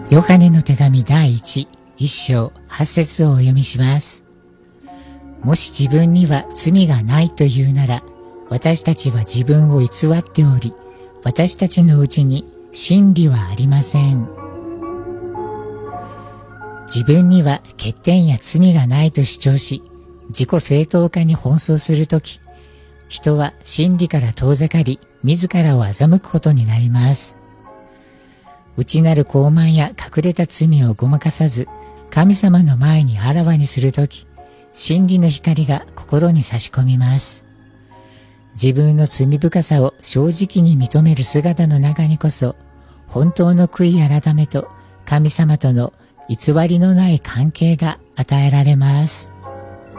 ヨハネの手紙第1章8節をお読みします。もし自分には罪がないというなら、私たちは自分を偽っており、私たちのうちに真理はありません。自分には欠点や罪がないと主張し、自己正当化に奔走するとき、人は真理から遠ざかり、自らを欺くことになります。内なる傲慢や隠れた罪をごまかさず、神様の前にあらわにするとき、真理の光が心に差し込みます。自分の罪深さを正直に認める姿の中にこそ、本当の悔い改めと神様との偽りのない関係が与えられます。